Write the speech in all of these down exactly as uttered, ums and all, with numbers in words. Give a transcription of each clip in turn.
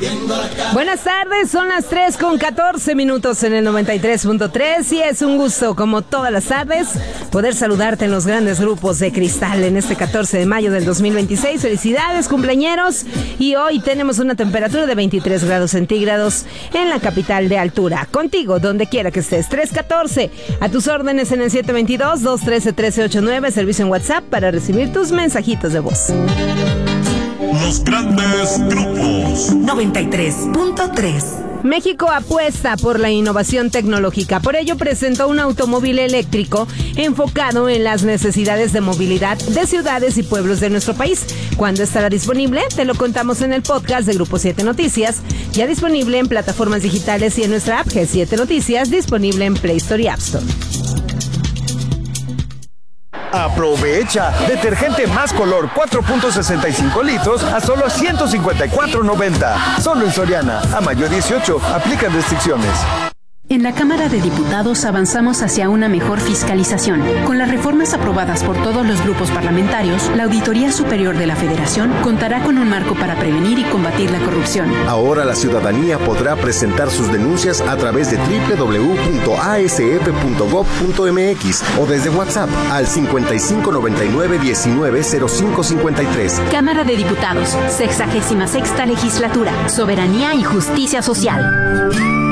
Buenas tardes, son las tres con catorce minutos en el noventa y tres punto tres y es un gusto, como todas las tardes, poder saludarte en los grandes grupos de Cristal en este catorce de mayo del dos mil veintiséis. Felicidades, cumpleañeros, y hoy tenemos una temperatura de veintitrés grados centígrados en la capital de altura. Contigo, donde quiera que estés, tres catorce, a tus órdenes en el siete veintidós, dos trece, trece ochenta y nueve, servicio en WhatsApp para recibir tus mensajitos de voz. Los grandes grupos. noventa y tres punto tres. México apuesta por la innovación tecnológica, por ello presentó un automóvil eléctrico enfocado en las necesidades de movilidad de ciudades y pueblos de nuestro país. ¿Cuándo estará disponible? Te lo contamos en el podcast de Grupo siete Noticias, ya disponible en plataformas digitales y en nuestra app G siete Noticias, disponible en Play Store y App Store. Aprovecha, detergente Más Color cuatro punto sesenta y cinco litros a solo ciento cincuenta y cuatro noventa. Solo en Soriana, a mayo dieciocho, aplican restricciones. En la Cámara de Diputados avanzamos hacia una mejor fiscalización. Con las reformas aprobadas por todos los grupos parlamentarios, la Auditoría Superior de la Federación contará con un marco para prevenir y combatir la corrupción. Ahora la ciudadanía podrá presentar sus denuncias a través de doble u doble u doble u punto a s f punto gob punto m x o desde WhatsApp al cincuenta y cinco noventa y nueve diecinueve cero cinco cincuenta y tres. Cámara de Diputados, sexagésima sexta Legislatura, Soberanía y Justicia Social.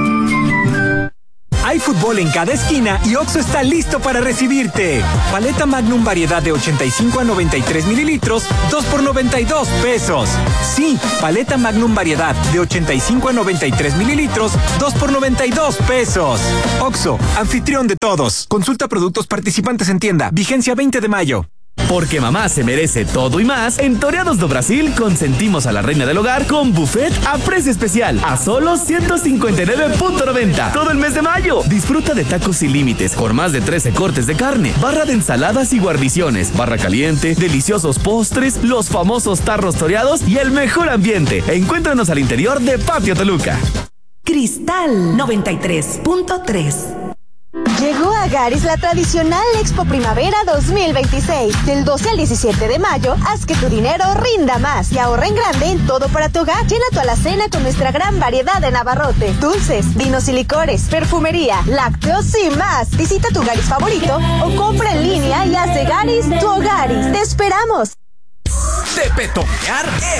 Hay fútbol en cada esquina y Oxxo está listo para recibirte. Paleta Magnum variedad de ochenta y cinco a noventa y tres mililitros, dos por noventa y dos pesos. Sí, paleta Magnum variedad de ochenta y cinco a noventa y tres mililitros, dos por noventa y dos pesos. Oxxo, anfitrión de todos. Consulta productos participantes en tienda. Vigencia veinte de mayo. Porque mamá se merece todo y más, en Toreados do Brasil consentimos a la reina del hogar con buffet a precio especial, a solo ciento cincuenta y nueve punto noventa todo el mes de mayo. Disfruta de tacos sin límites, con más de trece cortes de carne, barra de ensaladas y guarniciones, barra caliente, deliciosos postres, los famosos tarros toreados y el mejor ambiente. Encuéntranos al interior de Patio Toluca. Cristal noventa y tres punto tres. Llegó a Garis la tradicional Expo Primavera dos mil veintiséis. Del doce al diecisiete de mayo, haz que tu dinero rinda más y ahorra en grande en todo para tu hogar. Llena tu alacena con nuestra gran variedad de abarrotes, dulces, vinos y licores, perfumería, lácteos y más. Visita tu Garis favorito o compra en línea y haz de Garis tu Hogaris. ¡Te esperamos! De petonear